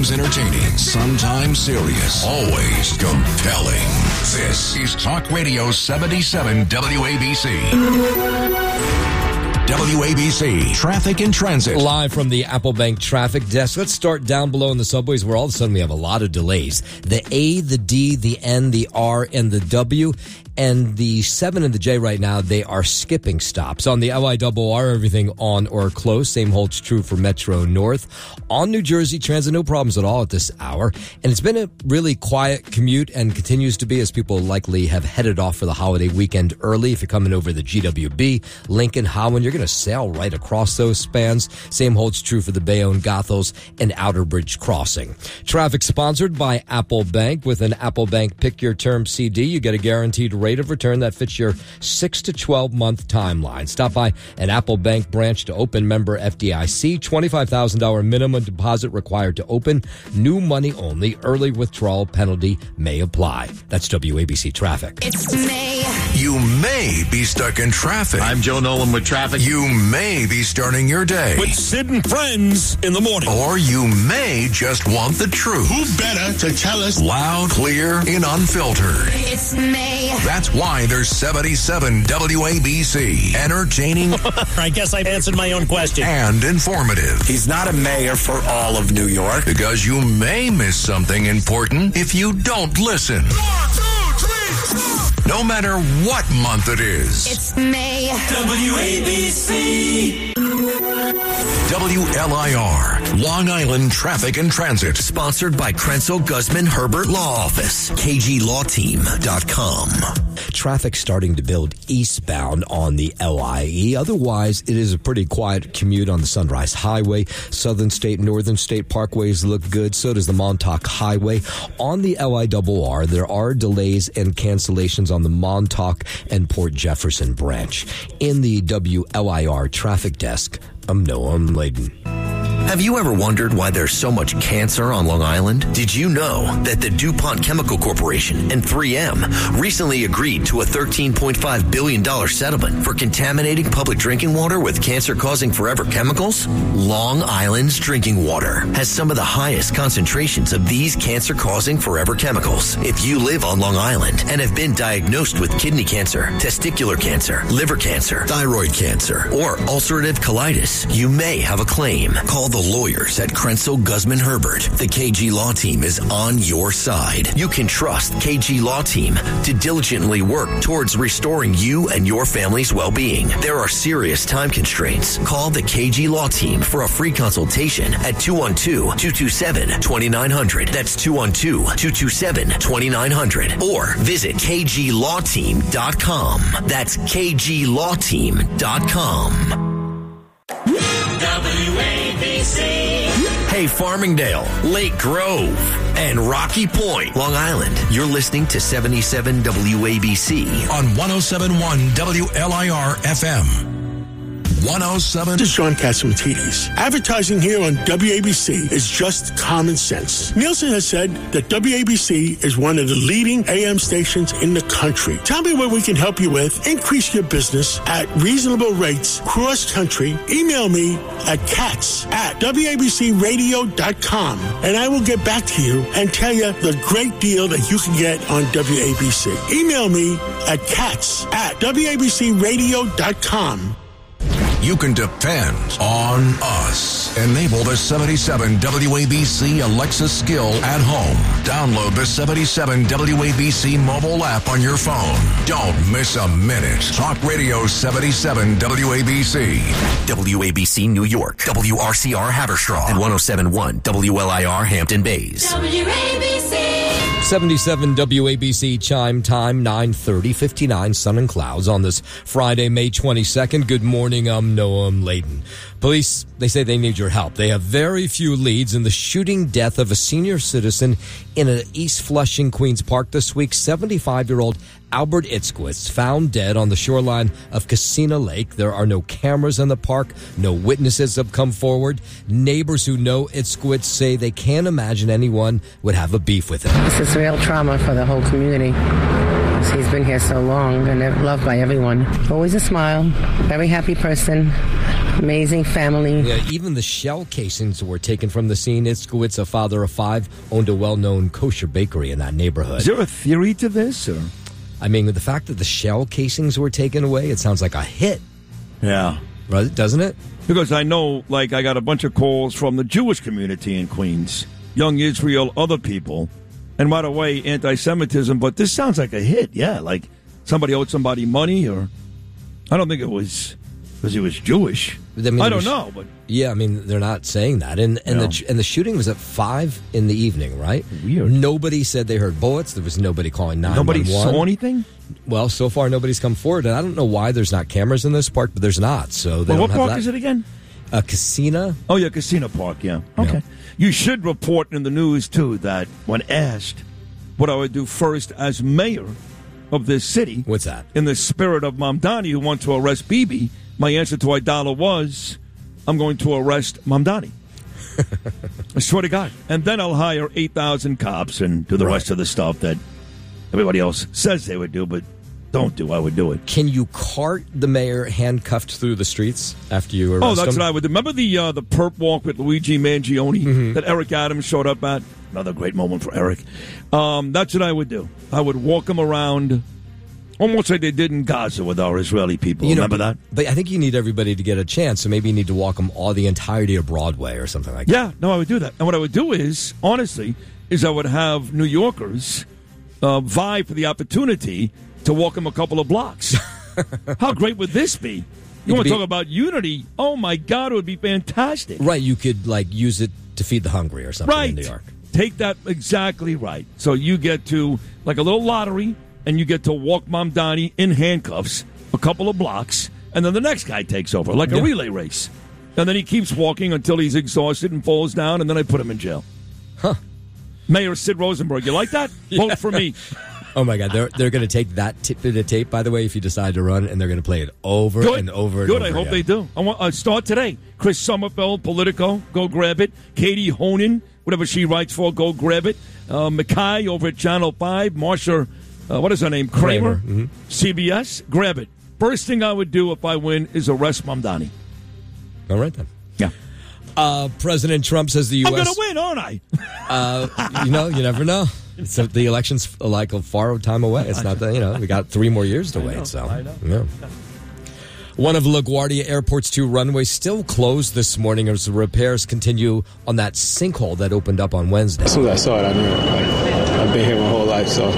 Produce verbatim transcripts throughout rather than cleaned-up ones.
Sometimes entertaining, sometimes serious, always compelling. This is Talk Radio seventy-seven W A B C. W A B C Traffic and Transit. Live from the Apple Bank traffic desk. Let's start down below in the subways where all of a sudden we have a lot of delays. The A, the D, the N, the R, and the W. And the seven and the J right now, they are skipping stops. On the L I R R, everything on or close. Same holds true for Metro North. On New Jersey Transit, no problems at all at this hour. And it's been a really quiet commute and continues to be as people likely have headed off for the holiday weekend early. If you're coming over the G W B, Lincoln, Holland, you're going to sail right across those spans. Same holds true for the Bayonne, Goethals, and Outer Bridge Crossing. Traffic sponsored by Apple Bank. With an Apple Bank Pick Your Term C D, you get a guaranteed rate of return that fits your six to twelve month timeline. Stop by an Apple Bank branch to open. Member F D I C. twenty-five thousand dollars minimum deposit required to open. New money only. Early withdrawal penalty may apply. That's W A B C Traffic. It's May. You may be stuck in traffic. I'm Joe Nolan with traffic. You may be starting your day with Sid and Friends in the morning. Or you may just want the truth. Who better to tell us? Loud, clear, and unfiltered. It's May. That's why there's seventy-seven W A B C. Entertaining. I guess I answered my own question. And informative. He's not a mayor for all of New York. Because you may miss something important if you don't listen. One, two, three, four. No matter what month it is. It's May. W A B C. W L I R, Long Island Traffic and Transit. Sponsored by Krenzel Guzman Herbert Law Office. K G law team dot com. Traffic starting to build eastbound on the L I E. Otherwise, it is a pretty quiet commute on the Sunrise Highway. Southern State, Northern State Parkways look good. So does the Montauk Highway. On the L I R R, there are delays and cancellations on the Montauk and Port Jefferson branch. In the W L I R traffic desk, I'm Noam Layden. Have you ever wondered why there's so much cancer on Long Island? Did you know that the DuPont Chemical Corporation and three M recently agreed to a thirteen point five billion dollars settlement for contaminating public drinking water with cancer-causing forever chemicals? Long Island's drinking water has some of the highest concentrations of these cancer-causing forever chemicals. If you live on Long Island and have been diagnosed with kidney cancer, testicular cancer, liver cancer, thyroid cancer, or ulcerative colitis, you may have a claim. Call the lawyers at Krenzel Guzman Herbert. The K G Law Team is on your side. You can trust K G Law Team to diligently work towards restoring you and your family's well-being. There are serious time constraints. Call the K G Law Team for a free consultation at two one two, two two seven, two nine zero zero. That's two one two, two two seven, two nine zero zero. Or visit K G law team dot com. That's K G law team dot com. W A B C. Hey, Farmingdale, Lake Grove, and Rocky Point, Long Island. You're listening to seventy-seven W A B C on one oh seven point one W L I R F M. one oh seven. This is John Catsimatidis. Advertising here on W A B C is just common sense. Nielsen has said that W A B C is one of the leading A M stations in the country. Tell me what we can help you with. Increase your business at reasonable rates cross-country. Email me at cats at W A B C radio dot com, and I will get back to you and tell you the great deal that you can get on W A B C. Email me at cats at W A B C radio dot com. You can depend on us. Enable the seventy-seven W A B C Alexa skill at home. Download the seventy-seven W A B C mobile app on your phone. Don't miss a minute. Talk Radio seventy-seven W A B C. W A B C New York, W R C R Haverstraw, and one oh seven point one W L I R Hampton Bays. W A B C. seventy-seven W A B C chime time, nine thirty, fifty-nine, sun and clouds on this Friday, May twenty-second. Good morning, I'm Noam Layden. Police, they say they need your help. They have very few leads in the shooting death of a senior citizen in an East Flushing, Queens Park this week. seventy-five-year-old Albert Itzkowitz found dead on the shoreline of Casino Lake. There are no cameras in the park. No witnesses have come forward. Neighbors who know Itzkowitz say they can't imagine anyone would have a beef with him. This is real trauma for the whole community. He's been here so long and loved by everyone. Always a smile, very happy person. amazing family. Yeah, even the shell casings were taken from the scene. Itzkowitz, a father of five, owned a well-known kosher bakery in that neighborhood. Is there a theory to this? Or? I mean, with the fact that the shell casings were taken away, it sounds like a hit, Yeah. right? Doesn't it? Because I know, like, I got a bunch of calls from the Jewish community in Queens, Young Israel, other people. And right away, anti-Semitism. But this sounds like a hit, yeah. Like somebody owed somebody money, or I don't think it was because he was Jewish. I, mean, I don't was, know, but yeah, I mean, they're not saying that. And and No. the and the shooting was at five in the evening, right? Weird. Nobody said they heard bullets. There was nobody calling nine one one. nobody saw anything. Well, so far nobody's come forward, and I don't know why there's not cameras in this park, but there's not. So they Well, don't what have park that. is it again? A casino. Oh, yeah, Casino Park, yeah. Okay. Yeah. You should report in the news, too, that when asked what I would do first as mayor of this city. What's that? In the spirit of Mamdani, who wants to arrest Bibi, my answer to Idala was, I'm going to arrest Mamdani. I swear to God. And then I'll hire eight thousand cops and do the Right. rest of the stuff that everybody else says they would do, but don't do. I would do it. Can you cart the mayor handcuffed through the streets after you arrest Oh, that's him? what I would do. Remember the uh, the perp walk with Luigi Mangione Mm-hmm. that Eric Adams showed up at? Another great moment for Eric. Um, that's what I would do. I would walk him around almost like they did in Gaza with our Israeli people. You know, Remember that? But I think you need everybody to get a chance, so maybe you need to walk them all the entirety of Broadway or something like that. Yeah, no, I would do that. And what I would do is, honestly, is I would have New Yorkers uh, vie for the opportunity to walk him a couple of blocks. How great would this be? You want could to be- talk about unity? Oh, my God, it would be fantastic. Right, you could like use it to feed the hungry or something Right. in New York. Take that exactly right. So you get to, like a little lottery, and you get to walk Mamdani in handcuffs a couple of blocks, and then the next guy takes over, like a Yeah. relay race. And then he keeps walking until he's exhausted and falls down, and then I put him in jail. Huh. Mayor Sid Rosenberg, you like that? Vote for me. Oh my God, they're they're going to take that tip bit of tape, by the way, if you decide to run, and they're going to play it over Good. and over and Good. over I hope again. they do. I want uh, start today. Chris Sommerfeld, Politico, go grab it. Katie Honan, whatever she writes for, go grab it. Uh, Mackay over at Channel Five. Marsha, uh, what is her name? Kramer, Kramer, mhm. C B S. Grab it. First thing I would do if I win is arrest Mamdani. All right then. Yeah. Uh, President Trump says the U S. I'm going to win, aren't I? Uh, you know, you never know. So the election's like a far time away. It's not that, you know, we got three more years to wait. know, So, I know. yeah. One of LaGuardia Airport's two runways still closed this morning as the repairs continue on that sinkhole that opened up on Wednesday. As soon as I saw it, I knew it. Like, I've been here my whole life, so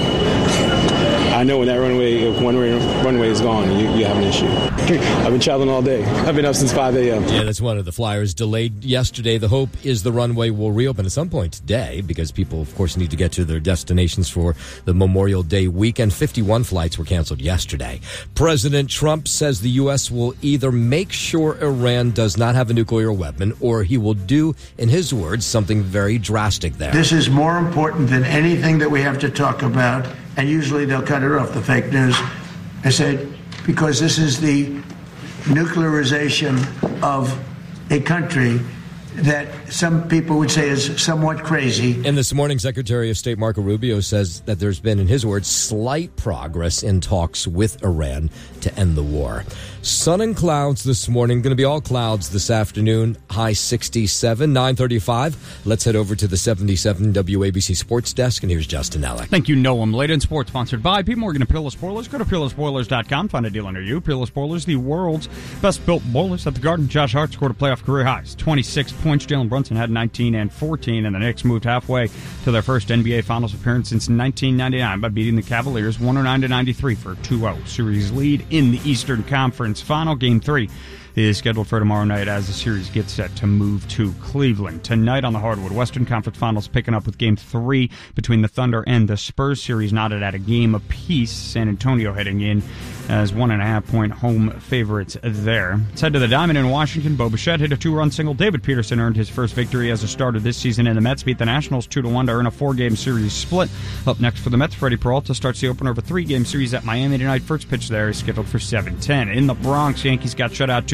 I know when that runway, if one way, runway is gone, you, you have an issue. I've been traveling all day. I've been up since five a.m. Yeah, that's one of the flyers delayed yesterday. The hope is the runway will reopen at some point today because people, of course, need to get to their destinations for the Memorial Day weekend. fifty-one flights were canceled yesterday. President Trump says the U S will either make sure Iran does not have a nuclear weapon or he will do, in his words, something very drastic there. This is more important than anything that we have to talk about, and usually they'll cut it off, the fake news. I said, because this is the nuclearization of a country that some people would say is somewhat crazy. And this morning, Secretary of State Marco Rubio says that there's been, in his words, slight progress in talks with Iran to end the war. Sun and clouds this morning. Going to be all clouds this afternoon. High sixty-seven, nine thirty-five. Let's head over to the seventy-seven W A B C Sports Desk, and here's Justin Ellick. Thank you, Noam. Late in sports, sponsored by Pete Morgan and Peerless Boilers. Go to peerless boilers dot com. Find a dealer near you. Peerless Boilers, the world's best-built boilers at the Garden. Josh Hart scored a playoff career highs. twenty-six points. Jalen Brunson had nineteen and fourteen, and the Knicks moved halfway to their first N B A Finals appearance since nineteen ninety-nine by beating the Cavaliers one oh nine to ninety-three for a two oh series lead in the Eastern Conference Final. Game three is scheduled for tomorrow night as the series gets set to move to Cleveland. Tonight on the hardwood, Western Conference Finals picking up with Game three between the Thunder and the Spurs. Series knotted at a game apiece. San Antonio heading in as one and a half point home favorites there. Let's head to the Diamond in Washington. Bo Bichette hit a two-run single. David Peterson earned his first victory as a starter this season, and the Mets beat the Nationals two to one to earn a four-game series split. Up next for the Mets, Freddie Peralta starts the opener of a three-game series at Miami tonight. First pitch there is scheduled for seven ten. In the Bronx, Yankees got shut out two to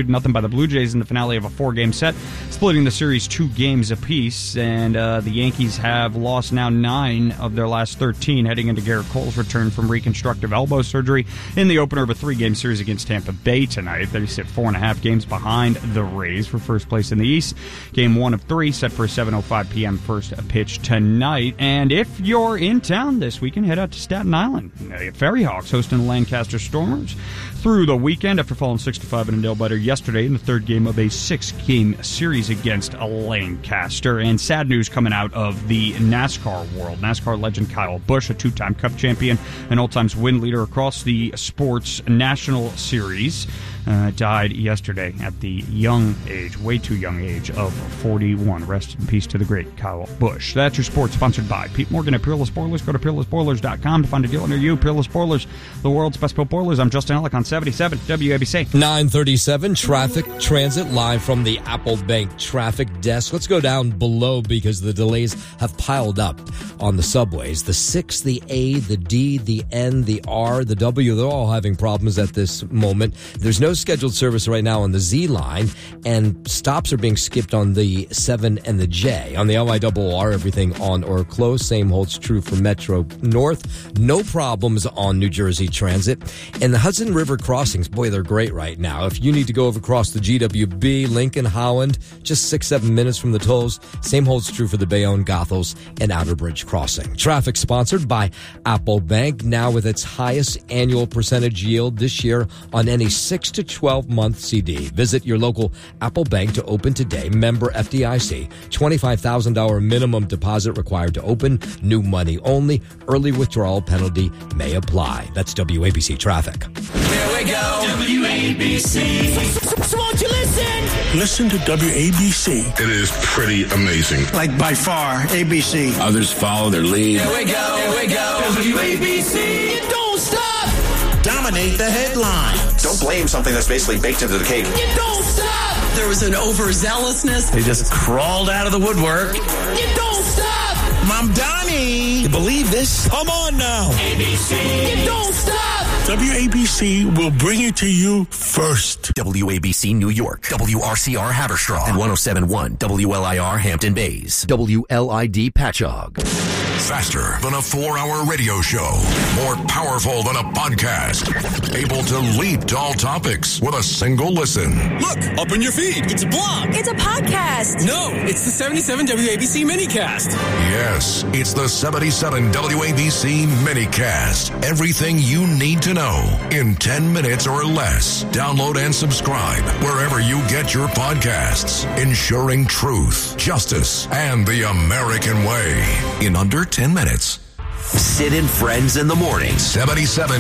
to nothing by the Blue Jays in the finale of a four-game set, splitting the series two games apiece. And uh, the Yankees have lost now nine of their last thirteen, heading into Garrett Cole's return from reconstructive elbow surgery in the opener of a three-game series against Tampa Bay tonight. They sit four and a half games behind the Rays for first place in the East. Game one of three set for a seven oh five p.m. first pitch tonight. And if you're in town this weekend, head out to Staten Island. The Ferry Hawks hosting the Lancaster Stormers through the weekend after falling six to five in a nail-biter yesterday in the third game of a six-game series against Lancaster. And sad news coming out of the NASCAR world. NASCAR legend Kyle Busch, a two-time Cup champion and all-time win leader across the sports national series, uh, died yesterday at the young age, way too young age of forty-one. Rest in peace to the great Kyle Busch. That's your sports, sponsored by Pete Morgan at Peerless Boilers. Go to peerless boilers dot com to find a dealer near you. Peerless Boilers, the world's best built boilers. I'm Justin Ellick on seventy-seven W A B C. nine thirty-seven, traffic transit live from the Apple Bank traffic desk. Let's go down below because the delays have piled up on the subways. The six, the A, the D, the N, the R, the W, they're all having problems at this moment. There's no scheduled service right now on the Z line, and stops are being skipped on the seven and the J. On the L I R R, everything on or close. Same holds true for Metro North. No problems on New Jersey Transit. And the Hudson River crossings, boy, they're great right now. If you need to go over across the G W B, Lincoln, Holland, just six, seven minutes from the tolls. Same holds true for the Bayonne, Goethals, and Outer Bridge crossing. Traffic sponsored by Apple Bank, now with its highest annual percentage yield this year on any six to twelve month C D. Visit your local Apple Bank to open today. Member F D I C. twenty-five thousand dollars minimum deposit required to open. New money only. Early withdrawal penalty may apply. That's W A B C Traffic. Here we go. W A B C. So won't you listen? Listen to W A B C. It is pretty amazing. Like by far, A B C. Others follow their lead. Here we go. Here we go. W A B C. You don't stop. Dominate the headlines. Don't blame something that's basically baked into the cake. You don't stop. There was an overzealousness. They just crawled out of the woodwork. You don't stop. Mom Donnie. You believe this? Come on now. A B C. You don't stop. W A B C will bring it to you first. W A B C New York, W R C R Haverstraw, and one oh seven point one W L I R Hampton Bays, W L I D Patchogue. Faster than a four-hour radio show. More powerful than a podcast. Able to leap to all topics with a single listen. Look, up in your feed. It's a blog. It's a podcast. No, it's the seventy-seven W A B C minicast. Yes, it's the seventy-seven W A B C minicast. Everything you need to know in ten minutes or less. Download and subscribe wherever you get your podcasts. Ensuring truth, justice, and the American way in under ten minutes. Sid and Friends in the morning. seventy-seven